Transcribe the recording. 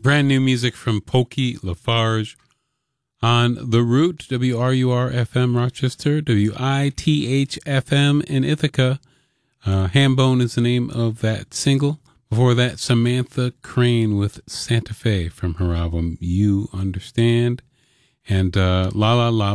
Brand new music from Pokey Lafarge on The Root, WRUR-FM Rochester, WITH-FM in Ithaca. Hambone is the name of that single. Before that, Samantha Crane with Santa Fe from her album You Understand. And La La La